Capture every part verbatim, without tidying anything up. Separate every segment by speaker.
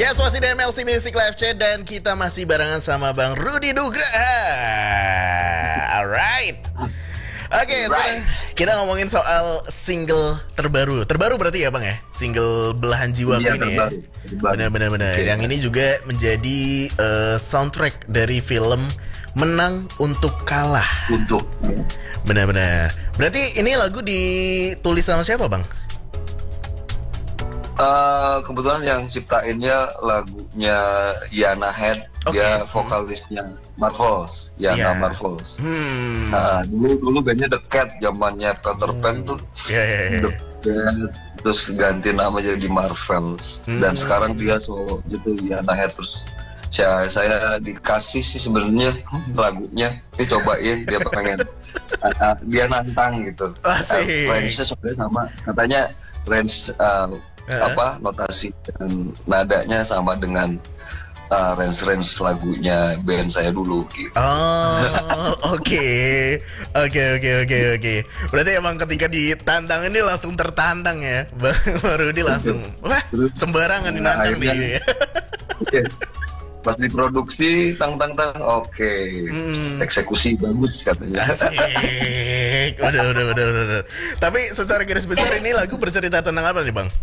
Speaker 1: Yes, masih di M L C Music Live Chat dan kita masih barengan sama Bang Rudy Nugraha. Alright. Oke, okay, sekarang kita ngomongin soal single terbaru. Terbaru berarti ya Bang ya? Single Belahan Jiwaku
Speaker 2: Iya,
Speaker 1: ini
Speaker 2: terbaru.
Speaker 1: ya? Benar-benar. Okay. Yang ini juga menjadi uh, soundtrack dari film Menang Untuk Kalah.
Speaker 2: Untuk.
Speaker 1: Benar-benar. Berarti ini lagu ditulis sama siapa Bang?
Speaker 2: Uh, kebetulan yang ciptainnya lagunya Yana Head, okay. Dia vokalisnya Marvels, Yana yeah. Marvels. Hmm. Nah, dulu dulu bandnya The Cat, zamannya Peter Pan tuh.
Speaker 1: Yeah, yeah, yeah.
Speaker 2: The Cat, terus ganti nama jadi Marvels. Hmm. Dan sekarang dia solo gitu Yana Head terus. Saya saya dikasih sih sebenarnya lagunya, dia cobain, dia pengen uh, dia nantang gitu. Uh, range-nya sebenarnya sama, katanya range uh, Uh. apa notasi dan nadanya sama dengan uh, range-range lagunya band saya dulu gitu.
Speaker 1: Oh, oke. Oke, oke, oke, oke. Berarti emang ketika ditantang ini langsung tertantang ya. Baru dia langsung wah, sembarangan
Speaker 2: nah,
Speaker 1: ditantang nih.
Speaker 2: Okay. Pas diproduksi tang tang tang oke. Okay. Hmm. Eksekusi bagus katanya.
Speaker 1: Asik. Udah, udah, udah, udah. Tapi secara garis besar ini lagu bercerita tentang apa nih, Bang?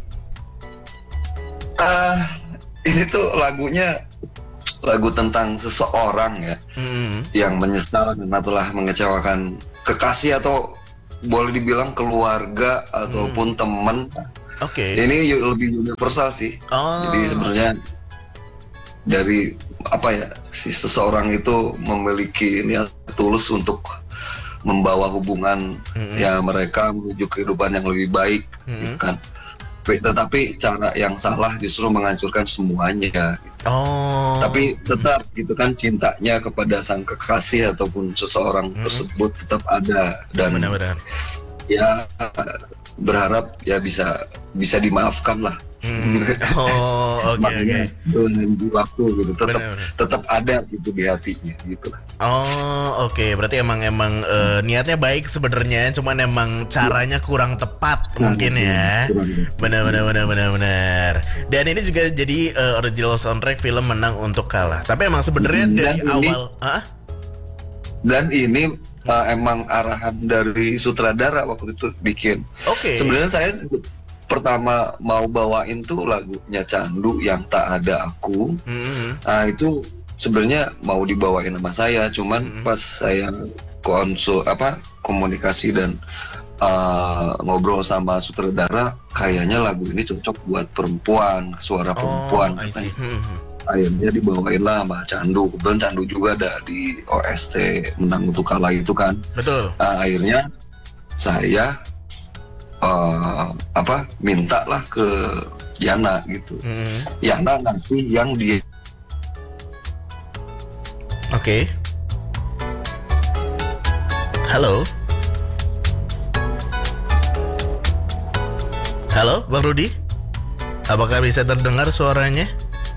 Speaker 2: Uh, ini tuh lagunya lagu tentang seseorang ya hmm. yang menyesal karena telah mengecewakan kekasih atau boleh dibilang keluarga ataupun hmm. teman.
Speaker 1: Oke. Okay.
Speaker 2: Ini lebih universal sih. Oh. Jadi sebenarnya dari apa ya si seseorang itu memiliki niat tulus untuk membawa hubungan hmm. ya mereka menuju kehidupan yang lebih baik, hmm. kan. Tetapi cara yang salah justru menghancurkan semuanya. Gitu. Oh. Tapi tetap gitu kan cintanya kepada sang kekasih ataupun seseorang hmm. tersebut tetap ada dan
Speaker 1: benar-benar.
Speaker 2: Ya berharap ya bisa bisa dimaafkan lah.
Speaker 1: Hmm. Oh, oke okay, oke. Okay.
Speaker 2: Dengan waktu gitu tetap tetap ada gitu di hatinya gitu lah.
Speaker 1: Oh, oke. Okay. Berarti emang emang uh, niatnya baik sebenarnya, cuman emang caranya kurang tepat nah, mungkin ya. Benar benar benar benar benar. Dan ini juga jadi uh, original soundtrack film Menang Untuk Kalah. Tapi emang sebenarnya dari ini, awal, ah?
Speaker 2: Dan ini uh, emang arahan dari sutradara waktu itu bikin. Oke. Okay. Sebenarnya saya pertama mau bawain tuh lagunya Candu yang Tak Ada Aku. Mm-hmm. Nah itu sebenarnya mau dibawain sama saya, cuman mm-hmm. pas saya konsul apa komunikasi dan uh, ngobrol sama sutradara, kayaknya lagu ini cocok buat perempuan, suara perempuan.
Speaker 1: Oh, I see. Mm-hmm.
Speaker 2: Akhirnya dibawain lah sama Candu. Kebetulan Candu juga ada di O S T Menang Untuk Kalah itu kan.
Speaker 1: Betul.
Speaker 2: Nah, akhirnya saya Uh, apa minta lah ke Yana gitu. Mm-hmm. Yana ngasih yang dia.
Speaker 1: Oke. Okay. Halo. Halo, Bang Rudy. Apakah bisa terdengar suaranya?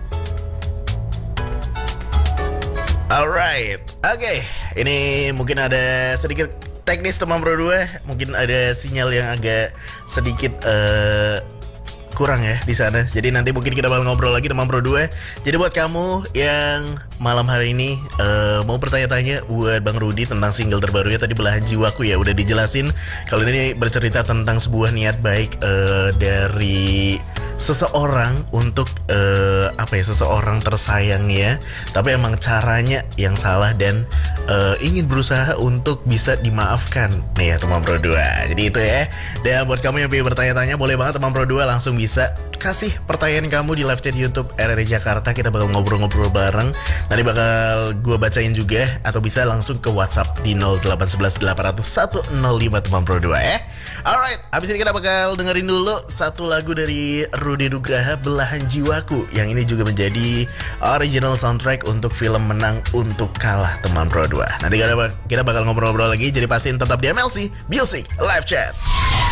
Speaker 1: Alright. Oke. Okay. Ini mungkin ada sedikit teknis teman berdua, mungkin ada sinyal yang agak sedikit uh, kurang ya di sana. Jadi nanti mungkin kita bakal ngobrol lagi teman berdua. Jadi buat kamu yang malam hari ini uh, mau bertanya-tanya buat Bang Rudy tentang single terbarunya tadi Belahan Jiwaku ya udah dijelasin. Kalau ini bercerita tentang sebuah niat baik uh, dari seseorang untuk uh, apa ya seseorang tersayangnya, tapi emang caranya yang salah dan uh, ingin berusaha untuk bisa dimaafkan nih ya teman Pro dua. Jadi itu ya. Dan buat kamu yang pengen bertanya-tanya boleh banget teman Pro dua langsung bisa kasih pertanyaan kamu di live chat YouTube R R I Jakarta. Kita bakal ngobrol-ngobrol bareng. Nanti bakal gue bacain juga atau bisa langsung ke WhatsApp di nol delapan satu satu delapan nol satu nol lima teman Pro dua ya. Alright, habis ini kita bakal dengerin dulu satu lagu dari Rudy Nugraha Belahan Jiwaku yang ini juga menjadi original soundtrack untuk film Menang Untuk Kalah teman Pro dua. Nanti kita bakal ngobrol-ngobrol lagi, jadi pastiin tetap di M L C Music Live Chat.